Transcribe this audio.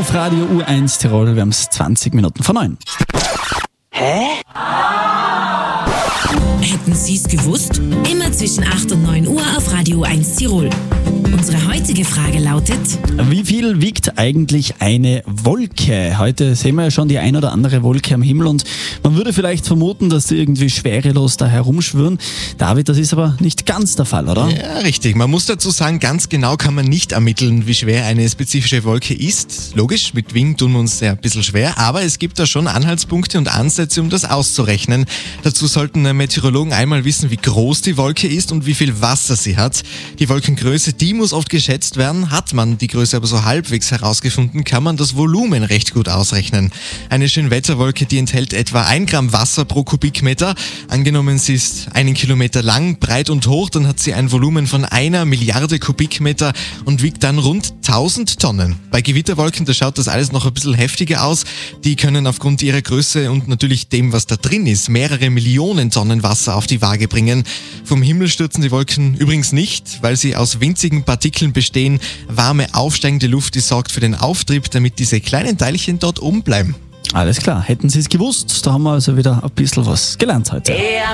auf Radio U1 Tirol. Wir haben es 20 Minuten vor 9. Hätten Sie es gewusst? Immer zwischen 8 und 9 Uhr auf Radio 1 Tirol. Unsere heutige Frage lautet: Wie viel wiegt eigentlich eine Wolke? Heute sehen wir ja schon die ein oder andere Wolke am Himmel und man würde vielleicht vermuten, dass die irgendwie schwerelos da herumschwirren. David, das ist aber nicht ganz der Fall, oder? Ja, richtig. Man muss dazu sagen, ganz genau kann man nicht ermitteln, wie schwer eine spezifische Wolke ist. Logisch, mit Wiegen tun wir uns ja ein bisschen schwer, aber es gibt da schon Anhaltspunkte und Ansätze, um das auszurechnen. Dazu sollten Meteorologen einmal wissen, wie groß die Wolke ist und wie viel Wasser sie hat. Die Wolkengröße, die muss oft geschätzt werden. Hat man die Größe aber so halbwegs herausgefunden, kann man das Volumen recht gut ausrechnen. Eine Schönwetterwolke, die enthält etwa 1 Gramm Wasser pro Kubikmeter. Angenommen, sie ist 1 Kilometer lang, breit und hoch, dann hat sie ein Volumen von 1 Milliarde Kubikmeter und wiegt dann rund 1000 Tonnen. Bei Gewitterwolken, da schaut das alles noch ein bisschen heftiger aus. Die können aufgrund ihrer Größe und natürlich dem, was da drin ist, mehrere Millionen Tonnen Wasser auf die Waage bringen. Vom Himmel stürzen die Wolken übrigens nicht, weil sie aus winzigen Partikeln bestehen. Warme, aufsteigende Luft, die sorgt für den Auftrieb, damit diese kleinen Teilchen dort oben bleiben. Alles klar, hätten Sie es gewusst, da haben wir also wieder ein bisschen was gelernt heute.